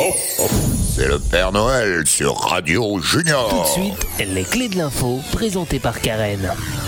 C'est le Père Noël sur Radio Junior. Tout de suite, les clés de l'info présentées par Karen.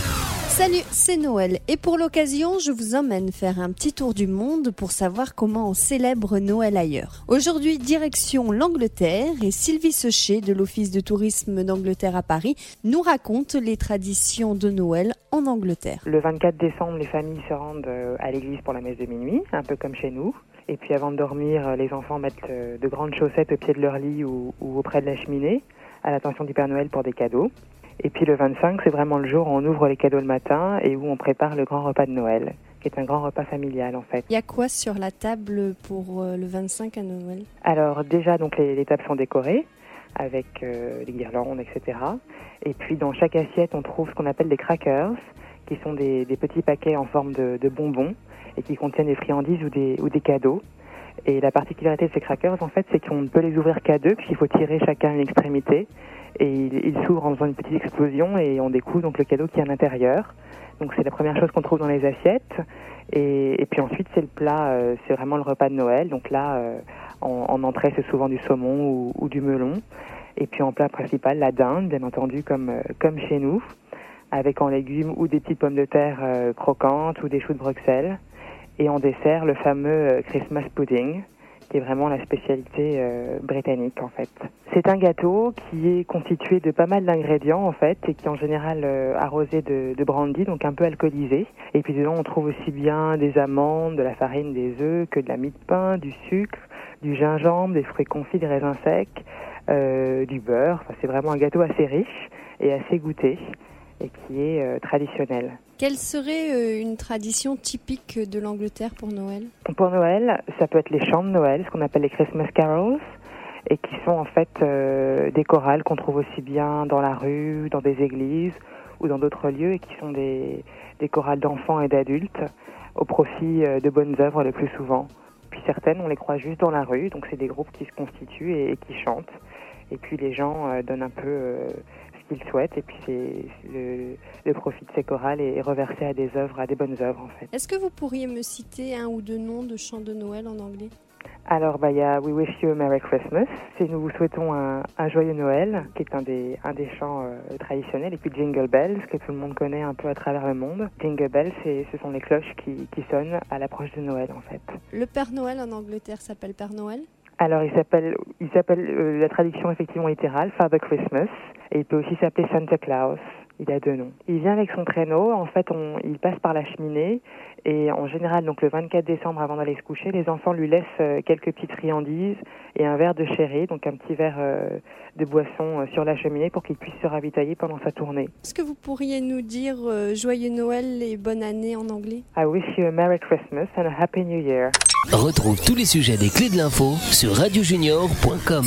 Salut, c'est Noël et pour l'occasion, je vous emmène faire un petit tour du monde pour savoir comment on célèbre Noël ailleurs. Aujourd'hui, direction l'Angleterre et Sylvie Sechet de l'Office de tourisme d'Angleterre à Paris nous raconte les traditions de Noël en Angleterre. Le 24 décembre, les familles se rendent à l'église pour la messe de minuit, un peu comme chez nous. Et puis avant de dormir, les enfants mettent de grandes chaussettes au pied de leur lit ou auprès de la cheminée, à l'attention du Père Noël pour des cadeaux. Et puis le 25, c'est vraiment le jour où on ouvre les cadeaux le matin et où on prépare le grand repas de Noël, qui est un grand repas familial en fait. Il y a quoi sur la table pour le 25 à Noël ? Alors déjà, donc les tables sont décorées avec des guirlandes, etc. Et puis dans chaque assiette, on trouve ce qu'on appelle des crackers, qui sont des petits paquets en forme de bonbons et qui contiennent des friandises ou des cadeaux. Et la particularité de ces crackers, en fait, c'est qu'on ne peut les ouvrir qu'à deux, puisqu'il faut tirer chacun une extrémité. Et ils s'ouvrent en faisant une petite explosion et on découvre donc le cadeau qui est à l'intérieur. Donc c'est la première chose qu'on trouve dans les assiettes. Et puis ensuite, c'est le plat, c'est vraiment le repas de Noël. Donc là, en entrée, c'est souvent du saumon ou du melon. Et puis en plat principal, la dinde, bien entendu, comme chez nous, avec en légumes ou des petites pommes de terre croquantes ou des choux de Bruxelles. Et en dessert, le fameux Christmas pudding, qui est vraiment la spécialité britannique en fait. C'est un gâteau qui est constitué de pas mal d'ingrédients en fait et qui est en général arrosé de brandy, donc un peu alcoolisé. Et puis dedans on trouve aussi bien des amandes, de la farine, des œufs, que de la mie de pain, du sucre, du gingembre, des fruits confits, des raisins secs, du beurre. Enfin, c'est vraiment un gâteau assez riche et assez goûté et qui est traditionnel. Quelle serait une tradition typique de l'Angleterre pour Noël ? Pour Noël, ça peut être les chants de Noël, ce qu'on appelle les Christmas carols, et qui sont en fait des chorales qu'on trouve aussi bien dans la rue, dans des églises ou dans d'autres lieux, et qui sont des chorales d'enfants et d'adultes au profit de bonnes œuvres le plus souvent. Puis certaines, on les croit juste dans la rue, donc c'est des groupes qui se constituent et qui chantent. Et puis les gens donnent un peu ce qu'ils souhaitent, et puis le profit de ces chorales est reversé à des œuvres, à des bonnes œuvres en fait. Est-ce que vous pourriez me citer un ou deux noms de chants de Noël en anglais ? Alors, il y a We Wish You a Merry Christmas, c'est Nous vous souhaitons un joyeux Noël, qui est un des chants traditionnels, et puis Jingle Bells, que tout le monde connaît un peu à travers le monde. Jingle Bells, ce sont les cloches qui sonnent à l'approche de Noël en fait. Le Père Noël en Angleterre s'appelle Père Noël ? Alors, il s'appelle la traduction effectivement littérale, Father Christmas, et il peut aussi s'appeler Santa Claus. Il a deux noms. Il vient avec son traîneau, en fait, il passe par la cheminée, et en général, donc le 24 décembre, avant d'aller se coucher, les enfants lui laissent quelques petites friandises et un verre de sherry, donc un petit verre de boisson sur la cheminée pour qu'il puisse se ravitailler pendant sa tournée. Est-ce que vous pourriez nous dire Joyeux Noël et bonne année en anglais ? I wish you a Merry Christmas and a Happy New Year. Retrouve tous les sujets des clés de l'info sur radiojunior.com.